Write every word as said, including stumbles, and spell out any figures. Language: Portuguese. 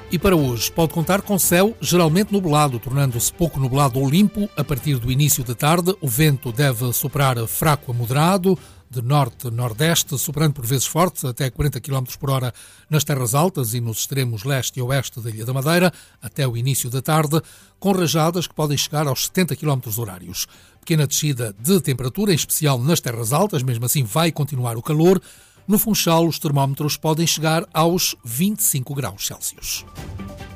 E para hoje pode contar com céu geralmente nublado, tornando-se pouco nublado ou limpo a partir do início da tarde. O vento deve soprar fraco a moderado, de norte-nordeste, soprando por vezes forte, até quarenta quilómetros por hora nas terras altas e nos extremos leste e oeste da Ilha da Madeira, até o início da tarde, com rajadas que podem chegar aos setenta quilómetros horários. Pequena descida de temperatura, em especial nas terras altas, mesmo assim vai continuar o calor. No Funchal, os termómetros podem chegar aos vinte e cinco graus Celsius.